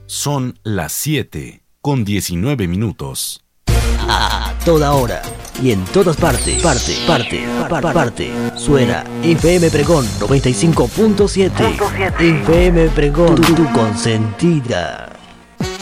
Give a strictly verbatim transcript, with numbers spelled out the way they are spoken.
Son las siete con diecinueve minutos. A toda hora y en todas partes, parte, parte, parte, parte, suena F M Pregón noventa y cinco punto siete. F M Pregón, tu, tu consentida.